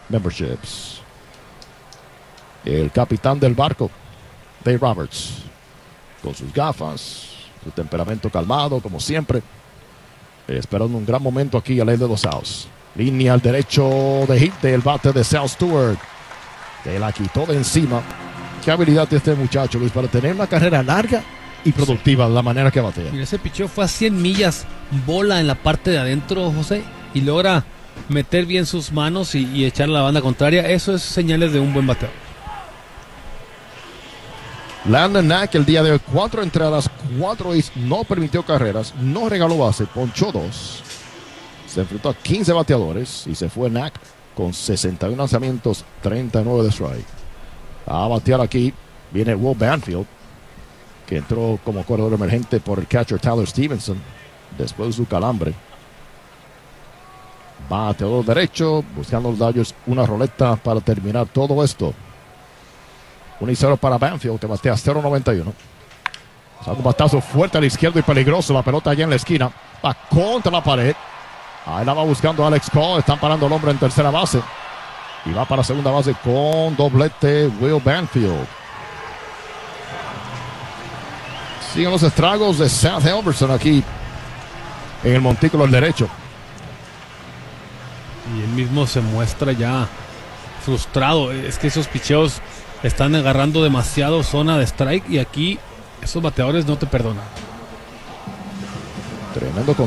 memberships. El capitán del barco, Dave Roberts, con sus gafas, su temperamento calmado, como siempre, esperando un gran momento aquí a la de los Souths. Línea al derecho de hit del bate de Sal Stewart, que la quitó de encima. Qué habilidad de este muchacho, Luis, para tener una carrera larga y productiva de la manera que batea. Mira, ese picheo fue a 100 millas, bola en la parte de adentro, José, y logra meter bien sus manos y echar a la banda contraria. Eso es señales de un buen bateo. Landon Knack el día de hoy, 4 entradas, 4 hits, no permitió carreras, no regaló base, ponchó 2. Se enfrentó a 15 bateadores y se fue Knack con 61 lanzamientos, 39 de strike. A batear aquí viene Will Banfield, que entró como corredor emergente por el catcher Tyler Stevenson después de su calambre. Bateador derecho, buscando los Dodgers una roleta para terminar todo esto. 1-0 para Banfield, que batea 0.91. Un batazo fuerte a la izquierda y peligroso. La pelota allá en la esquina. Va contra la pared. Ahí la va buscando Alex Cole. Están parando el hombre en tercera base. Y va para segunda base con doblete Will Banfield. Siguen los estragos de Seth Helberson aquí en el montículo del derecho. Y él mismo se muestra ya frustrado. Es que esos picheos están agarrando demasiado zona de strike y aquí esos bateadores no te perdonan. Tremendo